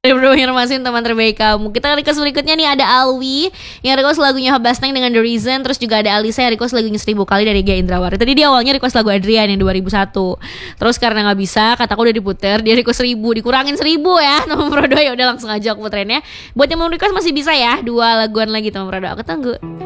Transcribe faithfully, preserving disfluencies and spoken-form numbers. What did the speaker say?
Informasiin teman terbaik kamu. Kita request berikutnya nih, ada Alwi yang request lagunya Habasneng dengan The Reason. Terus juga ada Alisa yang request lagunya Seribu Kali dari Gia Indrawari. Tadi dia awalnya request lagu Adrian yang dua ribu satu. Terus karena gak bisa, kataku udah diputer, dia request seribu, dikurangin seribu ya teman Prodo. Ya udah langsung aja aku puterin ya. Buat yang mau request masih bisa ya, dua laguan lagi teman Prodo. Aku tunggu.